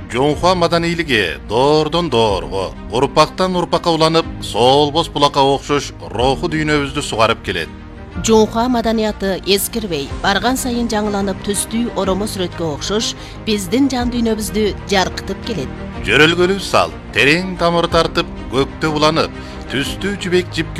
Жоңхуа маданийлиги доордон доорго, урпактан урпакка уланып, солбос булакка окшош руху дүйнөбүздү сугарып келет. Жоңхуа маданияты эскирбей, барган сайын жаңыланып түстүү оромо сүрөткө окшош биздин жан дүйнөбүздү жаркытып келет. Жөрөлгөлүү сал, терең тамыр тартып, көктө уланып, түстүү жибек жипке